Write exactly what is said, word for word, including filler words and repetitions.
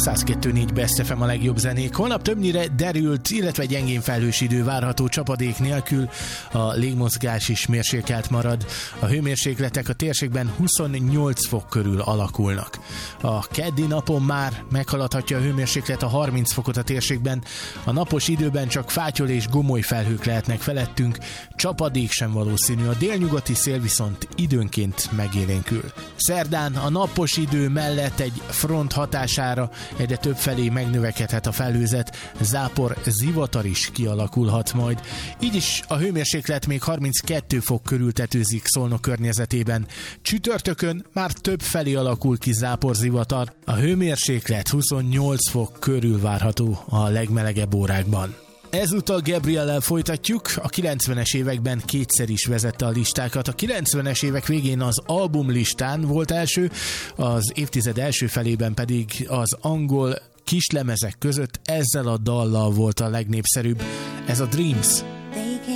száz kettő pont négy Best ef em a legjobb zenék. Holnap többnyire derült, illetve gyengén felhős idő várható csapadék nélkül. A légmozgás is mérsékelt marad. A hőmérsékletek a térségben huszonnyolc fok körül alakulnak. A keddi napon már meghaladhatja a hőmérséklet a harminc fokot a térségben. A napos időben csak fátyol és gomoly felhők lehetnek felettünk. Csapadék sem valószínű. A délnyugati szél viszont időnként megélénkül. Szerdán a napos idő mellett egy front hatására egyre több felé megnövekedhet a felhőzet, zápor, zivatar is kialakulhat majd. Így is a hőmérséklet még harminckettő fok körül tetőzik Szolnok környezetében. Csütörtökön már több felé alakul ki zápor, zivatar. A hőmérséklet huszonnyolc fok körül várható a legmelegebb órákban. Ezúttal Gabriellel folytatjuk, a kilencvenes években kétszer is vezette a listákat. A kilencvenes évek végén az albumlistán volt első, az évtized első felében pedig az angol kislemezek között ezzel a dallal volt a legnépszerűbb. Ez a Dreams.